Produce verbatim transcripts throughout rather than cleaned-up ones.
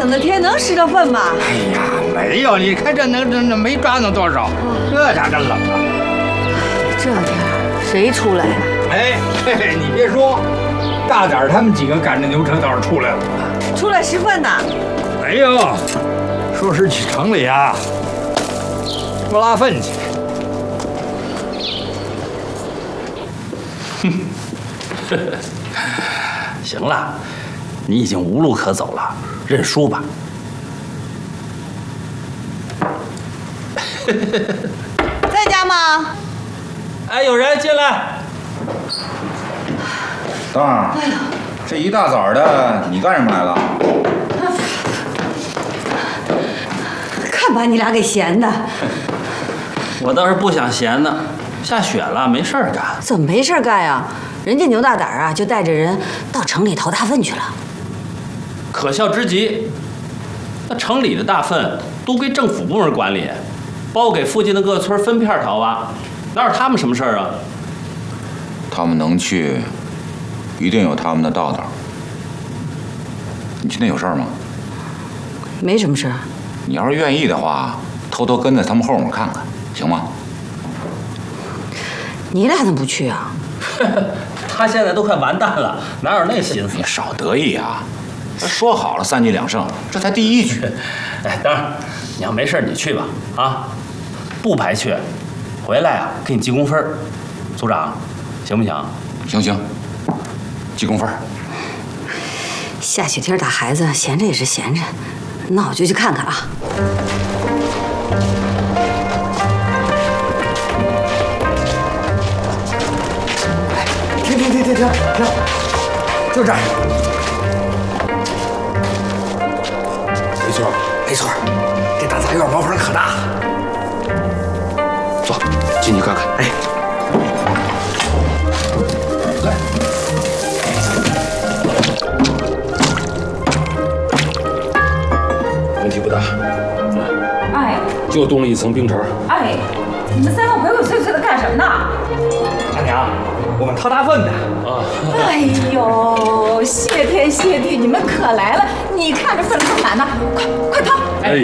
冷的天能拾到粪吗？ 哎呀，没有，你看这能这这没抓能多少，这家真冷啊！ 这天谁出来呀？ 哎，嘿嘿，你别说，大胆他们几个赶着牛车倒是出来了。 出来拾粪呢？ 没有，说是去城里啊，拖拉粪去。 哼，行了，你已经无路可走了，认输吧。 在家吗？ 哎，有人进来。 当儿，这一大早的，你干什么来了？ 看把你俩给闲的。 我倒是不想闲呢，下雪了，没事儿干。 怎么没事干呀？人家牛大胆啊，就带着人到城里淘大粪去了。 可笑之极！那城里的大粪都归政府部门管理，包给附近的各村分片淘挖，哪有他们什么事儿啊？ 他们能去，一定有他们的道道。你今天有事儿吗？ 没什么事儿。 你要是愿意的话，偷偷跟在他们后面看看，行吗？ 你俩怎么不去啊？ 他现在都快完蛋了，哪有那心思？ 你少得意啊！说好了三局两胜，这才第一局。 哎，当然，你要没事你去吧，啊，不排斥，回来啊给你记工分。组长，行不行？ 行行，记工分。 下雪天打孩子，闲着也是闲着，那我就去看看啊。 停停停停停停，就这儿。 没错，没错，这大杂院茅房可大了。走，进去看看。哎，来，问题不大。 哎， 就冻了一层冰碴。 哎，你们三个鬼鬼祟祟的干什么呢？ 大娘，我们掏大粪的。 啊。 哎呦，谢天谢地，你们可来了！你看这粪坑满的，快快掏！ 哎，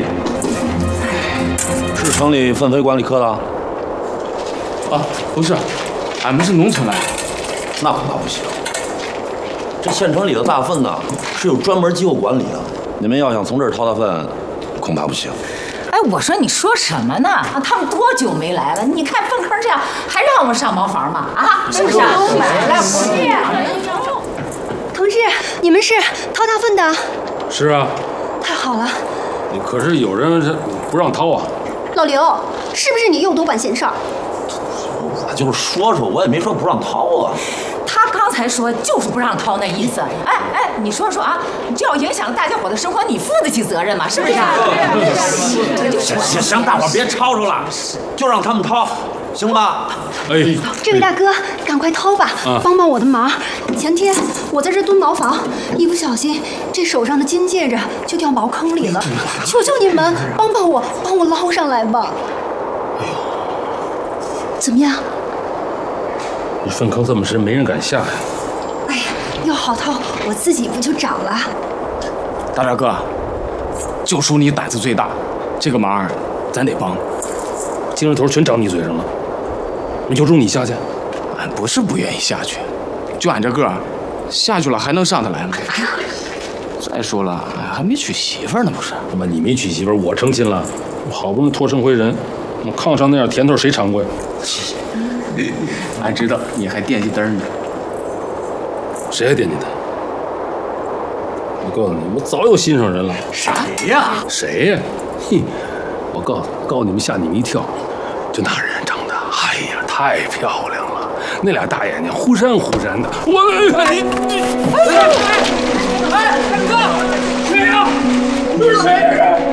是城里粪肥管理科的？ 啊，不是，俺们是农村来的。 那恐怕不行。这县城里的大粪呢，是有专门机构管理的。你们要想从这儿掏大粪，恐怕不行。 哎，我说你说什么呢？啊，他们多久没来了？你看粪坑这样，还让我们上茅房吗？啊，是不是？来了，不是。 同志，你们是掏大粪的？ 是啊。 太好了。 可是有人是不让掏啊。 老刘，是不是你又多管闲事儿？ 我就是说说，我也没说不让掏啊。 他刚才说就是不让掏那意思。哎哎，你说说啊，这要影响了大家伙的生活，你负得起责任吗？是不是？这就行行行，大伙别吵吵了，就让他们掏，行吧？ 哎， 这位大哥，赶快掏吧，帮帮我的忙。前天我在这蹲茅房，一不小心这手上的金戒指就掉茅坑里了，求求你们帮帮我，帮我捞上来吧。 哎呦， 怎么样？ 你粪坑这么深，没人敢下呀。 哎呀，要好掏，我自己不就找了？ 大帅哥，就属你胆子最大，这个忙咱得帮。 精神头全长你嘴上了，没求助你下去。 俺不是不愿意下去，就俺这个儿，下去了还能上得来吗？再说了，还没娶媳妇呢，不是？ 他妈你没娶媳妇，我成亲了，我好不容易脱生回人，我炕上那点甜头谁尝过呀？ 俺知道你还惦记嘚呢。 谁还惦记他？我告诉你，我早有心上人了。 谁呀？ 谁呀？嘿，我告诉你，告诉你们吓你们一跳，就那人长得，哎呀，太漂亮了，那俩大眼睛忽闪忽闪的。我哎哎哎，大哥，谁呀？这是谁？